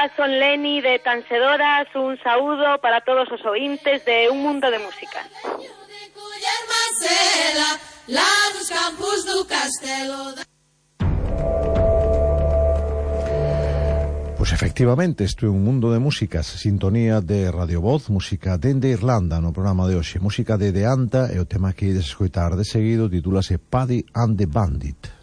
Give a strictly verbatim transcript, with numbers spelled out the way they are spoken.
Hola, son Leni de Tansedoras, un saúdo para todos os ointes de Un Mundo de Música. Pois efectivamente, isto é Un Mundo de Músicas, sintonía de Radio Voz, música dende Irlanda no programa de hoxe, música de Deanta, e o tema que ides escoitar de seguido titúlase Paddy and the Bandit.